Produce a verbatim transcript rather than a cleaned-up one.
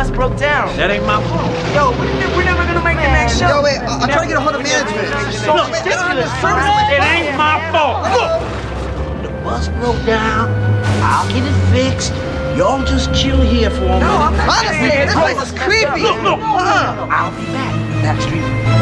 bus broke down. That ain't my fault. Yo, we're never gonna make the next show. Yo, wait, I'll try to get a hold of management. So ridiculous. It ain't my fault. Look, the bus broke down. I'll get it fixed. Y'all just chill here for a minute. No, I'm not. Honestly, this place is creepy. Look, look. Uh-uh. I'll be back. Backstreet.